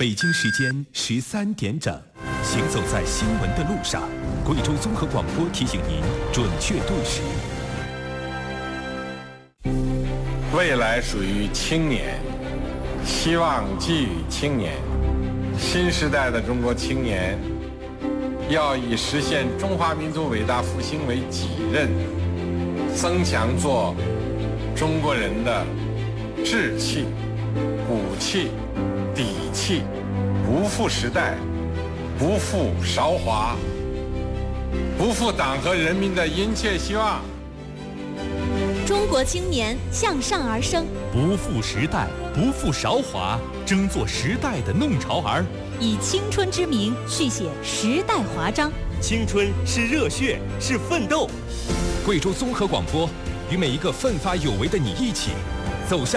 北京时间13点整，行走在新闻的路上，贵州综合广播提醒您准确对时。 未来属于青年，希望寄予青年。新时代的中国青年，要以实现中华民族伟大复兴为己任，增强做中国人的志气、骨气、底气，不负时代，不负韶华，不负党和人民的殷切希望。 中国青年向上而生， 不负时代，不负韶华，争做时代的弄潮儿， 以青春之名续写时代华章。 青春是热血，是奋斗。 贵州综合广播与每一个奋发有为的你一起走向